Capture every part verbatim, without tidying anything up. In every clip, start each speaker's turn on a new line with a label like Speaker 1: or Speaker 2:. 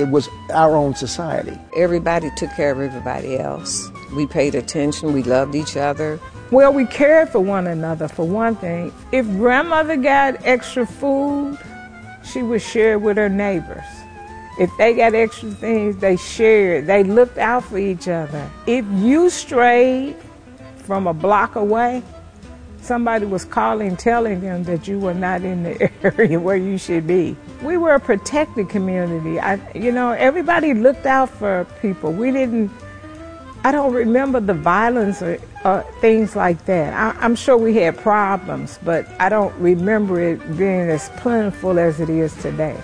Speaker 1: it was our own society.
Speaker 2: Everybody took care of everybody else. We paid attention. We loved each other.
Speaker 3: Well, we cared for one another, for one thing. If grandmother got extra food, she would share with her neighbors. If they got extra things, they shared. They looked out for each other. If you strayed from a block away, somebody was calling, telling them that you were not in the area where you should be. We were a protected community. I, you know, everybody looked out for people. We didn't, I don't remember the violence or uh, things like that. I, I'm sure we had problems, but I don't remember it being as plentiful as it is today.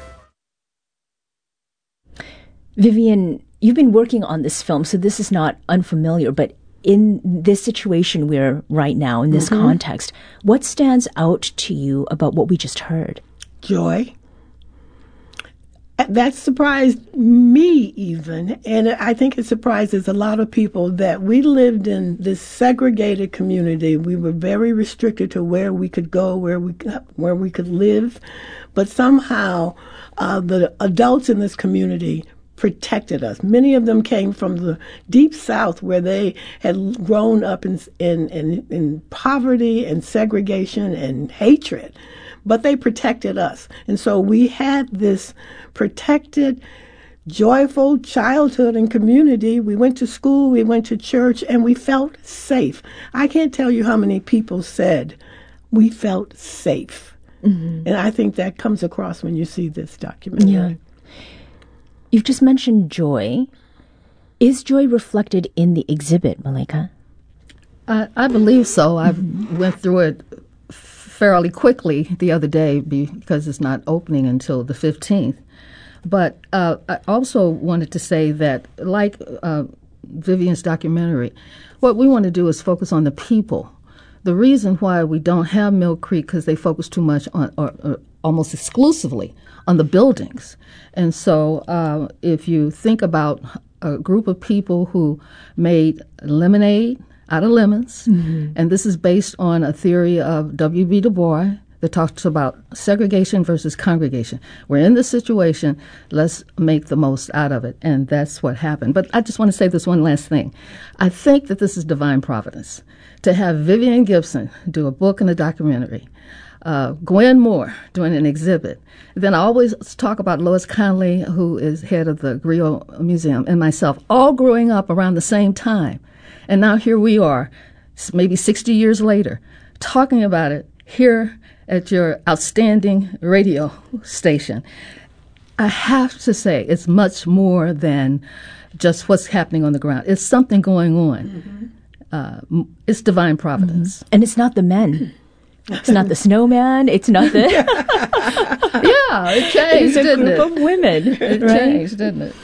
Speaker 4: Vivian, you've been working on this film, so this is not unfamiliar, but in this situation we're right now, in this mm-hmm. context, what stands out to you about what we just heard?
Speaker 5: Joy. That surprised me even, and I think it surprises a lot of people that we lived in this segregated community. We were very restricted to where we could go, where we where we could live, but somehow uh, the adults in this community protected us. Many of them came from the deep South, where they had grown up in in in, in poverty and segregation and hatred. But they protected us. And so we had this protected, joyful childhood and community. We went to school, we went to church, and we felt safe. I can't tell you how many people said we felt safe. Mm-hmm. And I think that comes across when you see this documentary.
Speaker 4: Yeah. You've just mentioned joy. Is joy reflected in the exhibit, Malika?
Speaker 6: I, I believe so. I mm-hmm. went through it fairly quickly the other day because it's not opening until the fifteenth. But uh, I also wanted to say that, like uh, Vivian's documentary, what we want to do is focus on the people. The reason why we don't have Mill Creek because they focus too much on, or, or almost exclusively, on the buildings. And so uh, if you think about a group of people who made lemonade out of lemons, mm-hmm. and this is based on a theory of W B Du Bois that talks about segregation versus congregation. We're in this situation, let's make the most out of it, and that's what happened. But I just want to say this one last thing. I think that this is divine providence. To have Vivian Gibson do a book and a documentary, uh, Gwen Moore doing an exhibit, then I always talk about Lois Conley, who is head of the Griot Museum, and myself, all growing up around the same time. And now here we are, maybe sixty years later, talking about it here at your outstanding radio station. I have to say it's much more than just what's happening on the ground. It's something going on. Mm-hmm. Uh, it's divine providence.
Speaker 4: Mm-hmm. And it's not the men. It's not the snowman. It's not the...
Speaker 6: yeah, it changed,
Speaker 4: it's a
Speaker 6: didn't
Speaker 4: group
Speaker 6: it?
Speaker 4: of women.
Speaker 6: It
Speaker 4: right?
Speaker 6: changed, didn't it?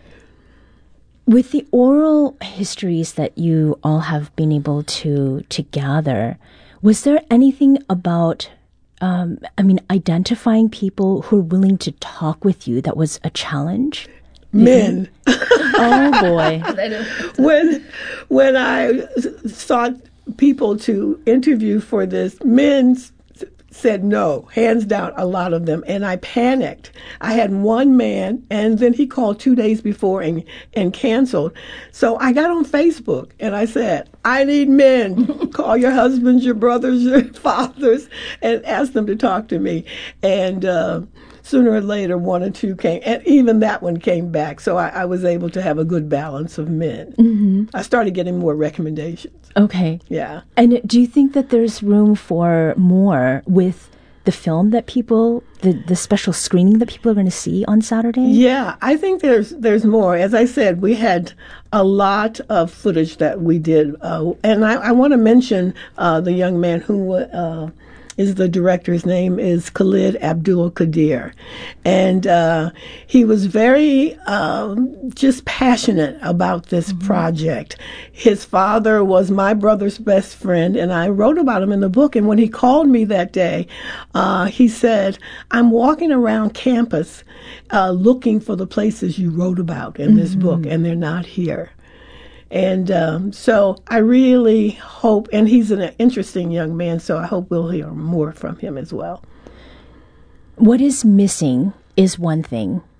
Speaker 4: With the oral histories that you all have been able to to gather, was there anything about, um, I mean, identifying people who are willing to talk with you that was a challenge?
Speaker 5: Men.
Speaker 4: Oh, boy.
Speaker 5: when, when I sought people to interview for this, men said no, hands down, a lot of them. And I panicked. I had one man, and then he called two days before and, and canceled. So I got on Facebook, and I said, I need men. Call your husbands, your brothers, your fathers, and ask them to talk to me. And uh, sooner or later, one or two came. And even that one came back. So I, I was able to have a good balance of men. Mm-hmm. I started getting more recommendations.
Speaker 4: Okay.
Speaker 5: Yeah.
Speaker 4: And do you think that there's room for more with the film that people, the, the special screening that people are going to see on Saturday?
Speaker 5: Yeah, I think there's there's more. As I said, we had a lot of footage that we did. Uh, and I, I want to mention uh, the young man who uh, is the director. His name is Khalid Abdul Qadir. And uh, he was very um, just passionate about this mm-hmm. project. His father was my brother's best friend, and I wrote about him in the book. And when he called me that day, uh, he said, I'm walking around campus uh, looking for the places you wrote about in mm-hmm. this book, and they're not here. And um, so I really hope, and he's an interesting young man, so I hope we'll hear more from him as well.
Speaker 4: What is missing is one thing.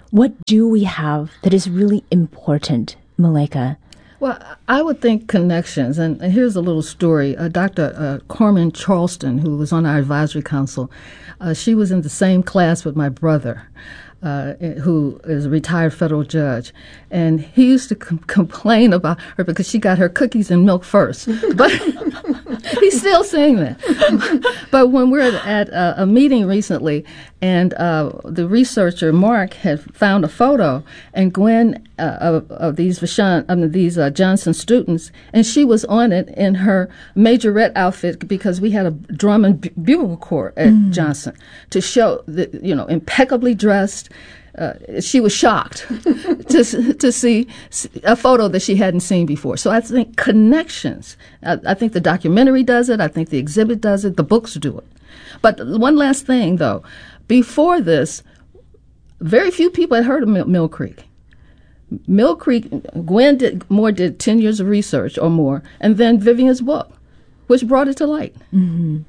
Speaker 4: What do we have that is really important, Malaika?
Speaker 6: Well, I would think connections, and, and here's a little story. Uh, Doctor Uh, Carmen Charleston, who was on our advisory council, uh, she was in the same class with my brother, uh, who is a retired federal judge, and he used to com- complain about her because she got her cookies and milk first. But he's still saying that. But when we were at a, a meeting recently, and uh, the researcher Mark had found a photo, and Gwen uh, of, of these Vashon, I mean, these uh, Johnson students, and she was on it in her majorette outfit because we had a drum and bu- bugle corps at mm. Johnson to show that, you know, impeccably dressed. Uh, she was shocked to to see a photo that she hadn't seen before. So I think connections. I, I think the documentary does it. I think the exhibit does it. The books do it. But one last thing, though. Before this, very few people had heard of Mill, Mill Creek. Mill Creek, Gwen did, Moore did ten years of research or more, and then Vivian's book, which brought it to light.
Speaker 4: Mm-hmm.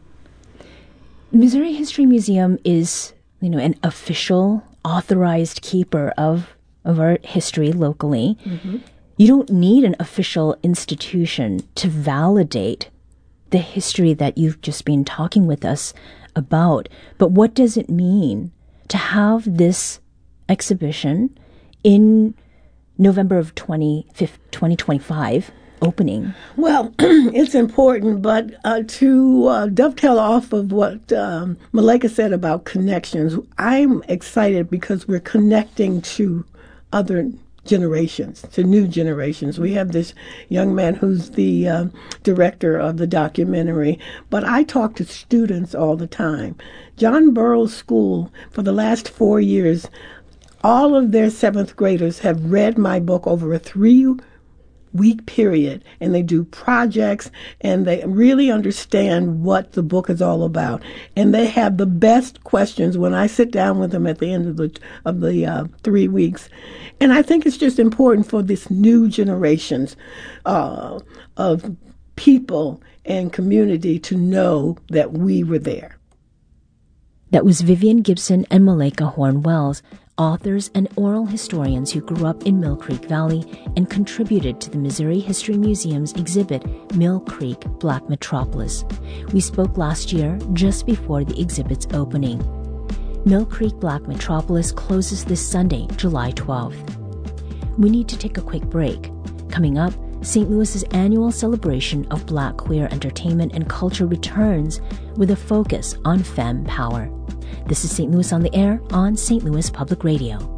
Speaker 4: Missouri History Museum is, you know, an official authorized keeper of of our history locally. Mm-hmm. You don't need an official institution to validate the history that you've just been talking with us about. But what does it mean to have this exhibition in November of twenty twenty-five opening?
Speaker 5: Well, it's important, but uh, to uh, dovetail off of what um, Malaika said about connections, I'm excited because we're connecting to other generations, to new generations. We have this young man who's the uh, director of the documentary, but I talk to students all the time. John Burroughs School, for the last four years, all of their seventh graders have read my book over a three week period, and they do projects, and they really understand what the book is all about. And they have the best questions when I sit down with them at the end of the of the uh, three weeks. And I think it's just important for this new generations uh, of people and community to know that we were there.
Speaker 4: That was Vivian Gibson and Malaika Horne-Wells, authors and oral historians who grew up in Mill Creek Valley and contributed to the Missouri History Museum's exhibit, Mill Creek, Black Metropolis. We spoke last year, just before the exhibit's opening. Mill Creek, Black Metropolis closes this Sunday, July twelfth. We need to take a quick break. Coming up, Saint Louis's annual celebration of Black queer entertainment and culture returns with a focus on femme power. This is Saint Louis on the Air on Saint Louis Public Radio.